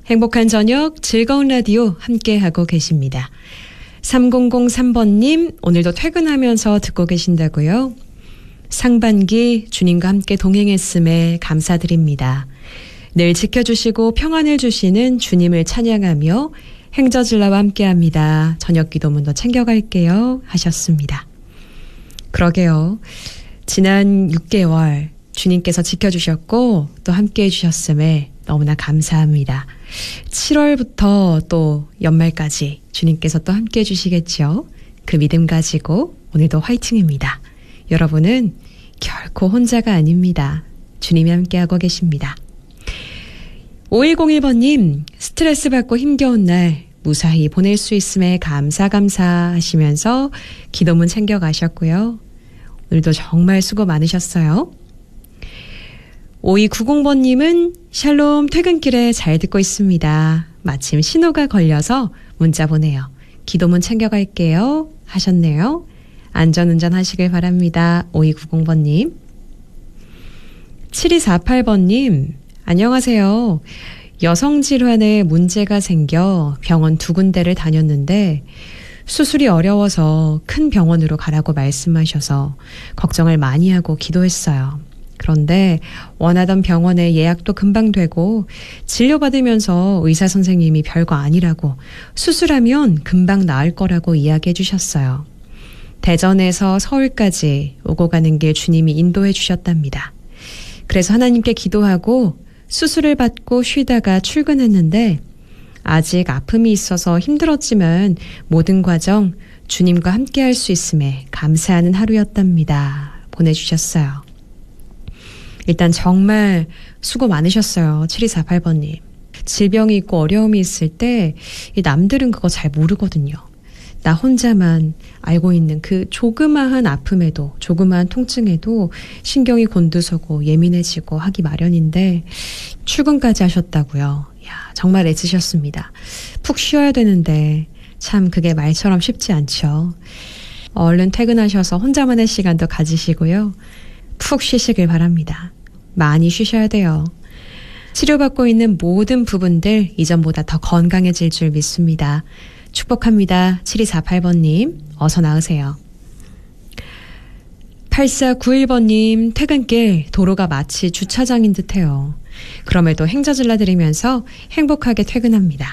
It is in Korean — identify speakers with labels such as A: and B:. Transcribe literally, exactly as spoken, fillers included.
A: 행복한 저녁 즐거운 라디오 함께하고 계십니다. 삼공공삼 번님 오늘도 퇴근하면서 듣고 계신다고요? 상반기 주님과 함께 동행했음에 감사드립니다. 늘 지켜주시고 평안을 주시는 주님을 찬양하며 행저질라와 함께합니다. 저녁 기도문도 챙겨갈게요 하셨습니다. 그러게요. 지난 육 개월 주님께서 지켜주셨고 또 함께해 주셨음에 너무나 감사합니다. 칠월부터 또 연말까지 주님께서 또 함께해 주시겠죠. 그 믿음 가지고 오늘도 화이팅입니다. 여러분은 결코 혼자가 아닙니다. 주님이 함께하고 계십니다. 오일공일 번님 스트레스 받고 힘겨운 날 무사히 보낼 수 있음에 감사 감사 하시면서 기도문 챙겨가셨고요. 오늘도 정말 수고 많으셨어요. 오이구공 번님은 샬롬 퇴근길에 잘 듣고 있습니다. 마침 신호가 걸려서 문자 보내요. 기도문 챙겨갈게요 하셨네요. 안전운전 하시길 바랍니다. 오이구공 번님. 칠이사팔 번님 안녕하세요. 여성질환에 문제가 생겨 병원 두 군데를 다녔는데 수술이 어려워서 큰 병원으로 가라고 말씀하셔서 걱정을 많이 하고 기도했어요. 그런데 원하던 병원에 예약도 금방 되고 진료받으면서 의사 선생님이 별거 아니라고 수술하면 금방 나을 거라고 이야기해 주셨어요. 대전에서 서울까지 오고 가는 길 주님이 인도해 주셨답니다. 그래서 하나님께 기도하고 수술을 받고 쉬다가 출근했는데 아직 아픔이 있어서 힘들었지만 모든 과정 주님과 함께 할 수 있음에 감사하는 하루였답니다. 보내주셨어요. 일단 정말 수고 많으셨어요. 칠이사팔 번님. 질병이 있고 어려움이 있을 때 남들은 그거 잘 모르거든요. 나 혼자만 알고 있는 그 조그마한 아픔에도 조그마한 통증에도 신경이 곤두서고 예민해지고 하기 마련인데 출근까지 하셨다고요. 이야, 정말 애쓰셨습니다. 푹 쉬어야 되는데 참 그게 말처럼 쉽지 않죠. 얼른 퇴근하셔서 혼자만의 시간도 가지시고요. 푹 쉬시길 바랍니다. 많이 쉬셔야 돼요. 치료받고 있는 모든 부분들 이전보다 더 건강해질 줄 믿습니다. 축복합니다. 칠이사팔 번님 어서 나으세요. 팔사구일 번님 퇴근길 도로가 마치 주차장인 듯해요. 그럼에도 행저질러 드리면서 행복하게 퇴근합니다.